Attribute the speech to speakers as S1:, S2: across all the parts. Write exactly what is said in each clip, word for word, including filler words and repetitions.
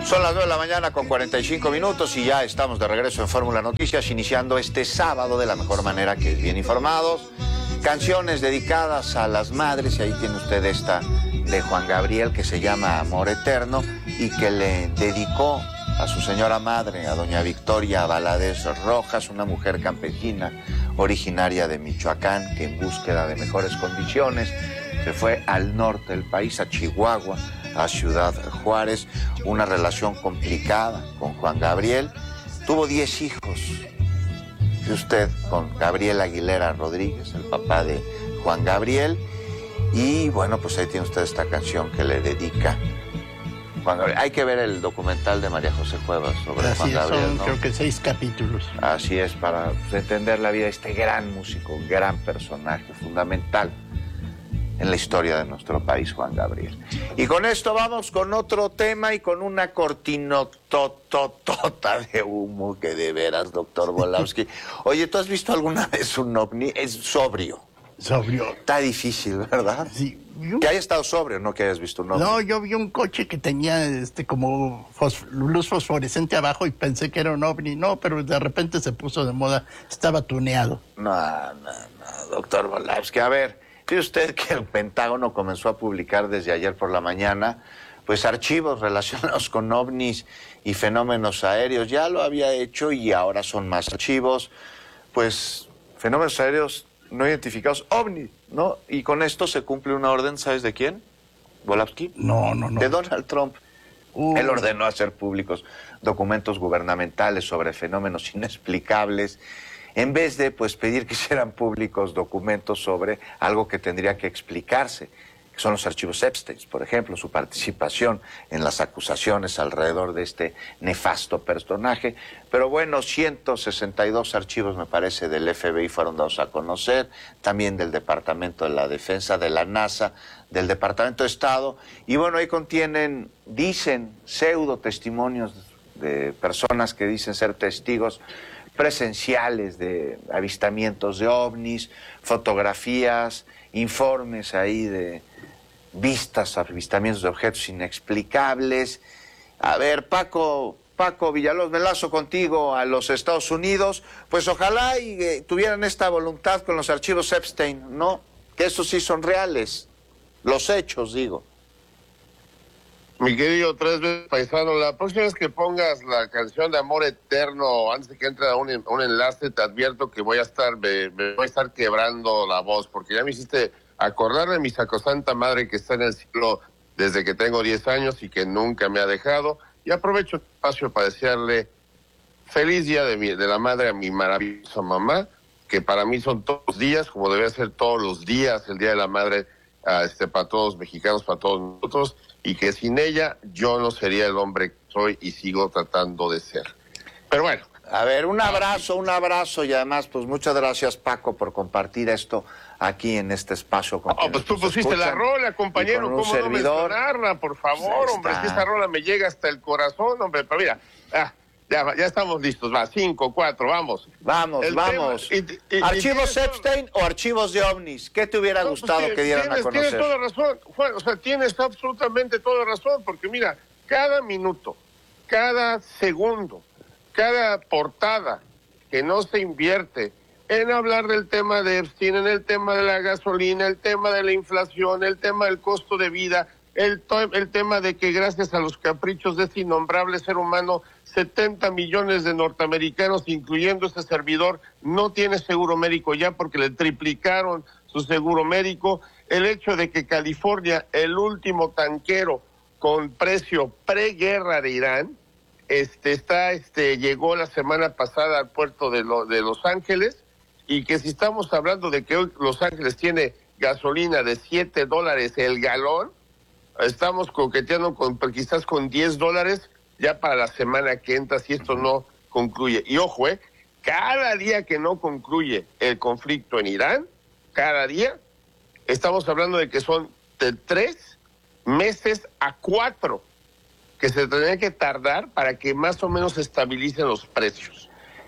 S1: Son las nueve de la mañana con cuarenta y cinco minutos y ya estamos de regreso en Fórmula Noticias, iniciando este sábado de la mejor manera, que es bien informados. Canciones dedicadas a las madres, y ahí tiene usted esta de Juan Gabriel que se llama Amor Eterno y que le dedicó a su señora madre, a doña Victoria Valadez Rojas, una mujer campesina originaria de Michoacán que en búsqueda de mejores condiciones se fue al norte del país, a Chihuahua, a Ciudad Juárez, una relación complicada con Juan Gabriel. Tuvo diez hijos, y usted, con Gabriel Aguilera Rodríguez, el papá de Juan Gabriel, y bueno, pues ahí tiene usted esta canción que le dedica Juan Gabriel. Hay que ver el documental de María José Cuevas sobre
S2: Así
S1: Juan Gabriel,
S2: son,
S1: ¿no?
S2: Creo que seis capítulos.
S1: Así es, para entender la vida de este gran músico, un gran personaje fundamental en la historia de nuestro país, Juan Gabriel. Y con esto vamos con otro tema y con una cortinotototota de humo que de veras, doctor Volowski. Oye, ¿tú has visto alguna vez un ovni? Es sobrio.
S2: Sobrio.
S1: Está difícil, ¿verdad?
S2: Sí. Yo...
S1: Que haya estado sobrio, no que hayas visto un ovni.
S2: No, yo vi un coche que tenía este como fos... luz fosforescente abajo y pensé que era un ovni. No, pero de repente se puso de moda. Estaba tuneado.
S1: No, no, no, doctor Volowski. A ver, ¿sabe usted que el Pentágono comenzó a publicar desde ayer por la mañana pues archivos relacionados con ovnis y fenómenos aéreos? Ya lo había hecho y ahora son más archivos, pues fenómenos aéreos no identificados, ovnis, ¿no? Y con esto se cumple una orden, ¿sabes de quién? ¿Volowski?
S2: No, no, no.
S1: De Donald Trump.
S2: Uh.
S1: Él ordenó hacer públicos documentos gubernamentales sobre fenómenos inexplicables, en vez de pues pedir que hicieran públicos documentos sobre algo que tendría que explicarse, que son los archivos Epstein, por ejemplo, su participación en las acusaciones alrededor de este nefasto personaje. Pero bueno, ciento sesenta y dos archivos, me parece, del F B I fueron dados a conocer, también del Departamento de la Defensa, de la NASA, del Departamento de Estado, y bueno, ahí contienen, dicen, pseudo testimonios de personas que dicen ser testigos presenciales de avistamientos de ovnis, fotografías, informes ahí de vistas, avistamientos de objetos inexplicables. A ver, Paco, Paco Villalobos, me lazo contigo a los Estados Unidos, pues ojalá y eh, tuvieran esta voluntad con los archivos Epstein, ¿no? Que esos sí son reales, los hechos, digo.
S3: Mi querido tres veces paisano, la próxima vez que pongas la canción de Amor Eterno, antes de que entre a un, un enlace, te advierto que voy a estar me, me voy a estar quebrando la voz, porque ya me hiciste acordar de mi sacrosanta madre que está en el cielo desde que tengo diez años y que nunca me ha dejado. Y aprovecho el espacio para desearle feliz día de, mi, de la madre a mi maravillosa mamá, que para mí son todos los días, como debe ser todos los días, el Día de la Madre, uh, este, para todos los mexicanos, para todos nosotros, y que sin ella yo no sería el hombre que soy y sigo tratando de ser. Pero bueno.
S1: A ver, un abrazo, un abrazo, y además, pues muchas gracias, Paco, por compartir esto aquí en este espacio.
S3: Con oh, pues tú pusiste la rola, compañero, ¿cómo servidor? no mencionarla? Por favor, pues hombre, es que esa rola me llega hasta el corazón, hombre, pero mira, ah, ya, ya estamos listos, va, cinco, cuatro, vamos.
S1: Vamos, el vamos. Tema, y, y, ¿Archivos y Epstein todo... o archivos de ovnis? ¿Qué te hubiera no, gustado pues, que dieran
S3: tienes,
S1: a conocer?
S3: Tienes toda razón, Juan, o sea, tienes absolutamente toda razón, porque mira, cada minuto, cada segundo, cada portada que no se invierte en hablar del tema de Epstein, en el tema de la gasolina, el tema de la inflación, el tema del costo de vida, el, el tema de que gracias a los caprichos de este innombrable ser humano, setenta millones de norteamericanos, incluyendo este servidor, no tiene seguro médico ya porque le triplicaron su seguro médico. El hecho de que California, el último tanquero con precio preguerra de Irán, este está, este llegó la semana pasada al puerto de, lo, de Los Ángeles, y que si estamos hablando de que hoy Los Ángeles tiene gasolina de siete dólares el galón, estamos coqueteando con quizás con diez dólares ya para la semana que entra si esto no concluye. Y ojo, eh, cada día que no concluye el conflicto en Irán, cada día, estamos hablando de que son de tres meses a cuatro que se tendría que tardar para que más o menos se estabilicen los precios.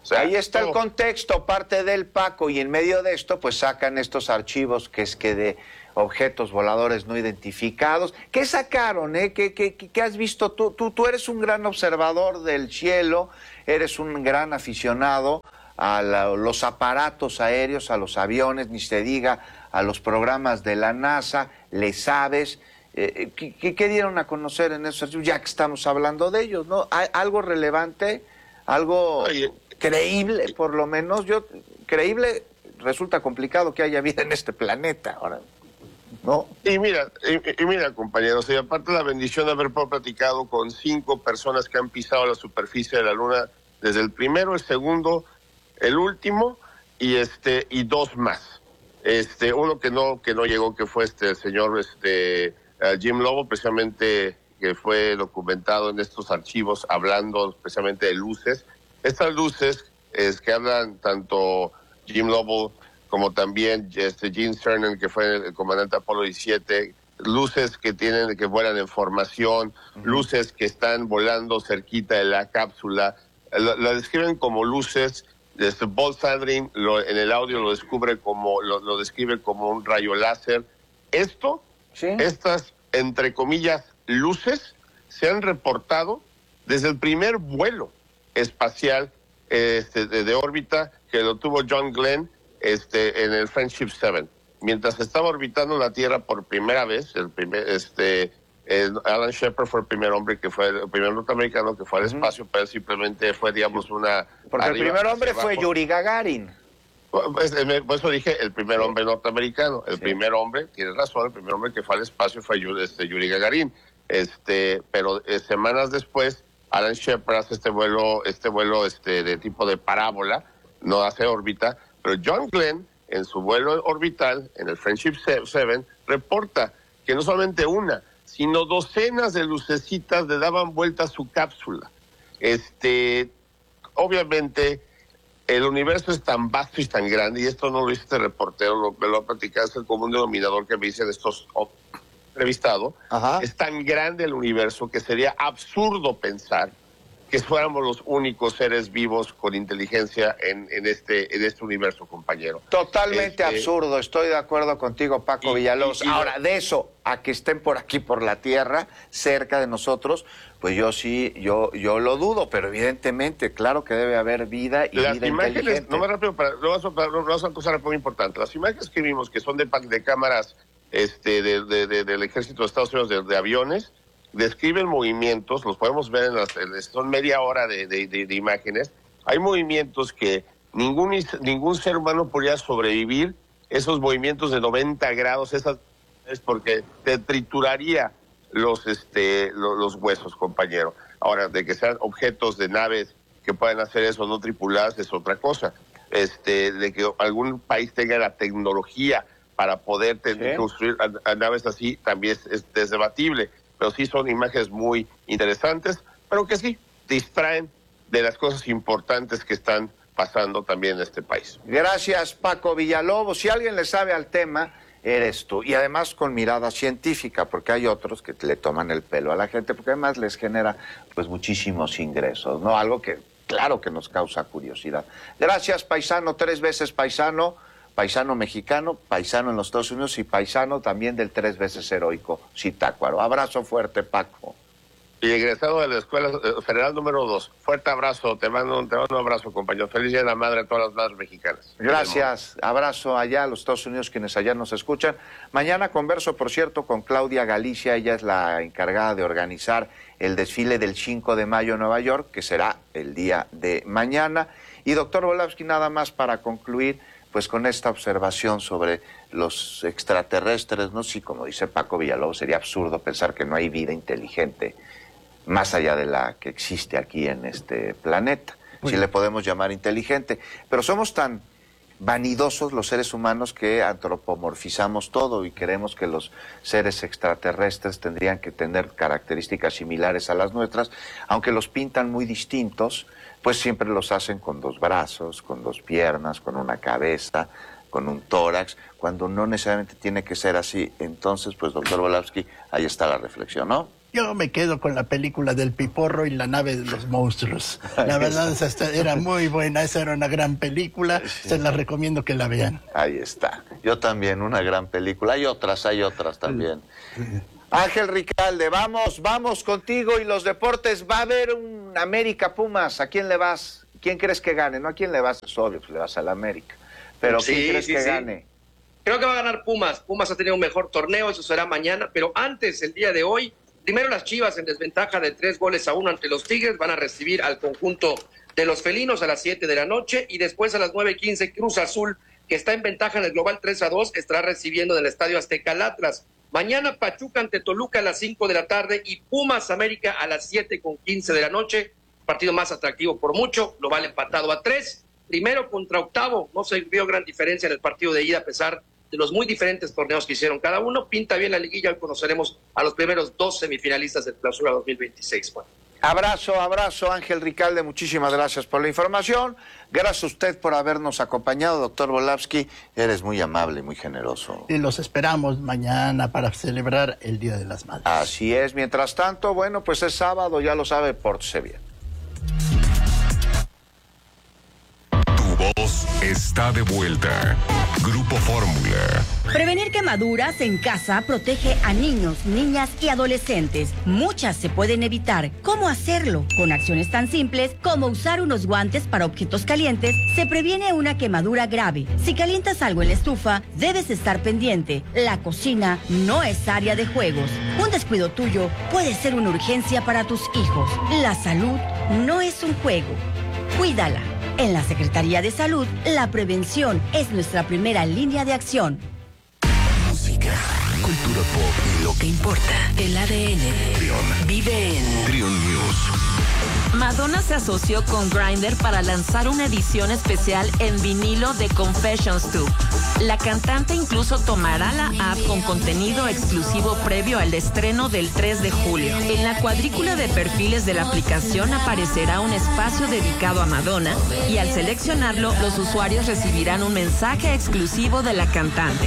S3: O sea,
S1: ahí está
S3: todo...
S1: el contexto, parte del Paco, y en medio de esto pues sacan estos archivos que es que de objetos voladores no identificados. ¿Qué sacaron? Eh? ¿Qué, qué, qué has visto tú? tú? Tú eres un gran observador del cielo, eres un gran aficionado a la, los aparatos aéreos, a los aviones, ni se diga a los programas de la NASA, le sabes. Eh, ¿qué, ¿Qué dieron a conocer en esos archivos? Ya que estamos hablando de ellos, ¿no? ¿Hay algo relevante, algo
S3: Oye,
S1: creíble, por lo menos? Yo, creíble, resulta complicado que haya vida en este planeta ahora. ¿No?
S3: Y mira, y, y mira, compañeros, y aparte la bendición de haber platicado con cinco personas que han pisado la superficie de la Luna, desde el primero, el segundo, el último, y este, y dos más. Este, uno que no, que no llegó, que fue este el señor este uh, Jim Lobo, precisamente, que fue documentado en estos archivos, hablando precisamente de luces. Estas luces es que hablan tanto Jim Lobo como también este Gene Cernan, que fue el comandante Apolo diecisiete, luces que tienen, que vuelan en formación, uh-huh. luces que están volando cerquita de la cápsula, la, la describen como luces. Este Buzz Aldrin lo, en el audio lo descubre como, lo, lo describe como un rayo láser. Esto, ¿sí? Estas, entre comillas, luces, se han reportado desde el primer vuelo espacial este, de, de órbita que lo tuvo John Glenn, Este, en el Friendship siete, mientras estaba orbitando la Tierra por primera vez. El primer, este, el Alan Shepard fue el primer hombre que fue el primer norteamericano que fue al espacio, uh-huh. pero simplemente fue, digamos, una...
S1: Porque el primer hombre fue Yuri Gagarin.
S3: Pues, por eso dije el primer sí. hombre norteamericano. El sí. primer hombre, tienes razón, el primer hombre que fue al espacio fue este, Yuri Gagarin. Este, pero eh, semanas después, Alan Shepard hace este vuelo, este vuelo este, de tipo de parábola, no hace órbita. Pero John Glenn, en su vuelo orbital, en el Friendship siete, reporta que no solamente una, sino docenas de lucecitas le daban vuelta a su cápsula. Este, obviamente, el universo es tan vasto y tan grande, y esto no lo dice este reportero, lo, me lo ha platicado, es el común denominador que me dicen estos oh, entrevistados. Es tan grande el universo que sería absurdo pensar que fuéramos los únicos seres vivos con inteligencia en, en, este, en este universo, compañero.
S1: Totalmente
S3: este,
S1: absurdo, estoy de acuerdo contigo, Paco y, Villalobos. Y, y, Ahora, de eso a que estén por aquí, por la Tierra, cerca de nosotros, pues yo sí, yo yo lo dudo, pero evidentemente, claro que debe haber vida y
S3: las
S1: vida
S3: imágenes,
S1: inteligente.
S3: No más rápido, para, lo vas a, lo vas a acusar algo muy importante. Las imágenes que vimos, que son de, de cámaras este, de, de, de, del Ejército de Estados Unidos, de, de aviones, describen movimientos, los podemos ver en las, en, son media hora de, de, de, de imágenes. Hay movimientos que ningún, ningún ser humano podría sobrevivir, esos movimientos de noventa grados, esas es porque te trituraría los, este, los, los huesos, compañero. Ahora, de que sean objetos de naves que puedan hacer eso no tripuladas es otra cosa. Este, de que algún país tenga la tecnología para poder tener, ¿sí? construir a, a naves así, también es, es, es debatible. Pero sí son imágenes muy interesantes, pero que sí distraen de las cosas importantes que están pasando también en este país.
S1: Gracias, Paco Villalobos. Si alguien le sabe al tema, eres tú. Y además con mirada científica, porque hay otros que le toman el pelo a la gente, porque además les genera pues muchísimos ingresos, ¿no? Algo que claro que nos causa curiosidad. Gracias, paisano, tres veces paisano. Paisano mexicano, paisano en los Estados Unidos y paisano también del tres veces heroico Zitácuaro. Abrazo fuerte, Paco.
S3: Y egresado de la Escuela Federal número dos. Fuerte abrazo, te mando, te mando un abrazo, compañero. Feliz Día de la Madre a todas las madres mexicanas.
S1: Gracias, abrazo allá a los Estados Unidos, quienes allá nos escuchan. Mañana converso, por cierto, con Claudia Galicia, ella es la encargada de organizar el desfile del cinco de mayo en Nueva York, que será el día de mañana. Y doctor Volavsky, nada más para concluir, pues con esta observación sobre los extraterrestres, ¿no? Sí, como dice Paco Villalobos, sería absurdo pensar que no hay vida inteligente más allá de la que existe aquí en este planeta, si le podemos llamar inteligente. Pero somos tan vanidosos los seres humanos que antropomorfizamos todo y creemos que los seres extraterrestres tendrían que tener características similares a las nuestras, aunque los pintan muy distintos, pues siempre los hacen con dos brazos, con dos piernas, con una cabeza, con un tórax, cuando no necesariamente tiene que ser así. Entonces, pues, doctor Volavsky, ahí está la reflexión, ¿no?
S2: Yo me quedo con la película del Piporro y la nave de los monstruos. La verdad, esa era muy buena, esa era una gran película, sí. Se la recomiendo que la vean.
S1: Ahí está. Yo también, una gran película. Hay otras, hay otras también. Sí. Ángel Ricalde, vamos, vamos contigo y los deportes. Va a haber un América Pumas. ¿A quién le vas? ¿Quién crees que gane? No, ¿a quién le vas? Es obvio, pues le vas al América. Pero
S4: sí,
S1: ¿quién crees
S4: sí,
S1: que
S4: sí.
S1: gane?
S4: Creo que va a ganar Pumas. Pumas ha tenido un mejor torneo, eso será mañana. Pero antes, el día de hoy, primero las Chivas en desventaja de tres goles a uno ante los Tigres. Van a recibir al conjunto de los felinos a las siete de la noche. Y después a las nueve quince, Cruz Azul, que está en ventaja en el global tres a dos, estará recibiendo del Estadio Azteca al Atlas. Mañana Pachuca ante Toluca a las cinco de la tarde y Pumas América a las siete con quince de la noche. Partido más atractivo por mucho, lo vale empatado a tres. Primero contra octavo, no se vio gran diferencia en el partido de ida a pesar de los muy diferentes torneos que hicieron cada uno. Pinta bien la liguilla, hoy conoceremos a los primeros dos semifinalistas del Clausura dos mil veintiséis. Bueno.
S1: Abrazo, abrazo, Ángel Ricalde, muchísimas gracias por la información. Gracias a usted por habernos acompañado, doctor Volavsky. Eres muy amable y muy generoso.
S2: Y los esperamos mañana para celebrar el Día de las Madres.
S1: Así es. Mientras tanto, bueno, pues es sábado, ya lo sabe, pórtese bien.
S5: Tu voz está de vuelta. Grupo Fórmula.
S6: Prevenir quemaduras en casa protege a niños, niñas y adolescentes. Muchas se pueden evitar. ¿Cómo hacerlo? Con acciones tan simples como usar unos guantes para objetos calientes, se previene una quemadura grave. Si calientas algo en la estufa, debes estar pendiente. La cocina no es área de juegos. Un descuido tuyo puede ser una urgencia para tus hijos. La salud no es un juego. Cuídala. En la Secretaría de Salud, la prevención es nuestra primera línea de acción.
S5: Música, cultura pop y lo que importa.
S7: El A D N
S5: Trion.
S7: Vive en
S5: Trion News.
S7: Madonna se asoció con Grindr para lanzar una edición especial en vinilo de Confessions dos. La cantante incluso tomará la app con contenido exclusivo previo al estreno del tres de julio. En la cuadrícula de perfiles de la aplicación aparecerá un espacio dedicado a Madonna y al seleccionarlo, los usuarios recibirán un mensaje exclusivo de la cantante.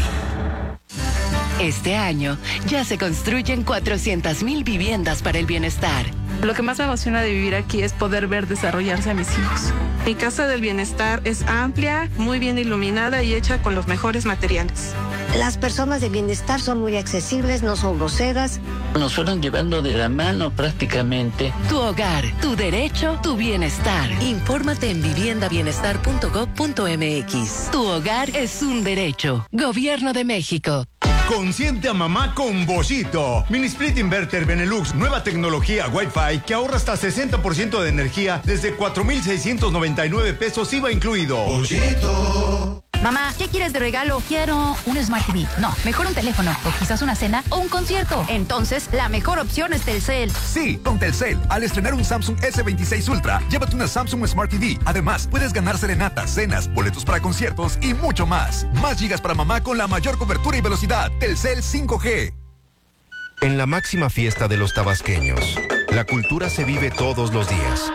S8: Este año ya se construyen cuatrocientas mil viviendas para el bienestar.
S9: Lo que más me emociona de vivir aquí es poder ver desarrollarse a mis hijos. Mi Casa del Bienestar es amplia, muy bien iluminada y hecha con los mejores materiales.
S10: Las personas de bienestar son muy accesibles, no son groseras.
S11: Nos fueron llevando de la mano prácticamente.
S8: Tu hogar, tu derecho, tu bienestar. Infórmate en vivienda bienestar punto gob punto eme equis. Tu hogar es un derecho. Gobierno de México.
S12: Consiente a mamá con Bollito. Mini Split Inverter Benelux, nueva tecnología Wi-Fi que ahorra hasta sesenta por ciento de energía desde cuatro mil seiscientos noventa y nueve pesos I V A incluido.
S13: Bollito. Mamá, ¿qué quieres de regalo? Quiero un Smart T V. No, mejor un teléfono, o quizás una cena o un concierto. Entonces, la mejor opción es Telcel.
S14: Sí, con Telcel. Al estrenar un Samsung ese veintiséis Ultra, llévate una Samsung Smart T V. Además, puedes ganar serenatas, cenas, boletos para conciertos y mucho más. Más gigas para mamá con la mayor cobertura y velocidad. Telcel cinco G.
S15: En la máxima fiesta de los tabasqueños, la cultura se vive todos los días.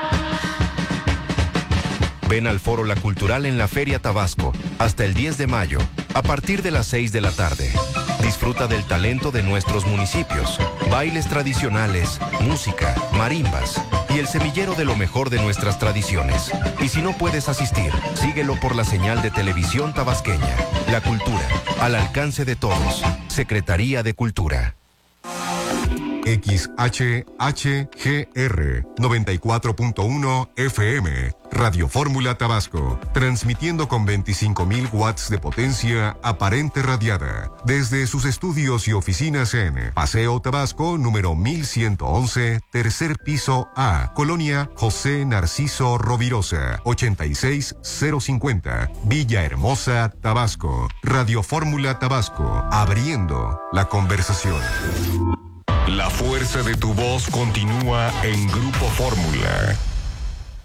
S15: Ven al Foro La Cultural en la Feria Tabasco, hasta el diez de mayo, a partir de las seis de la tarde. Disfruta del talento de nuestros municipios, bailes tradicionales, música, marimbas y el semillero de lo mejor de nuestras tradiciones. Y si no puedes asistir, síguelo por la señal de televisión tabasqueña. La cultura, al alcance de todos. Secretaría de Cultura.
S16: X H H G R noventa y cuatro punto uno F M, Radio Fórmula Tabasco, transmitiendo con veinticinco mil watts de potencia aparente radiada, desde sus estudios y oficinas en Paseo Tabasco, número mil ciento once, tercer piso A, Colonia José Narciso Rovirosa, ochenta y seis cero cincuenta, Villahermosa, Tabasco. Radio Fórmula Tabasco, abriendo la conversación.
S5: La fuerza de tu voz continúa en Grupo Fórmula.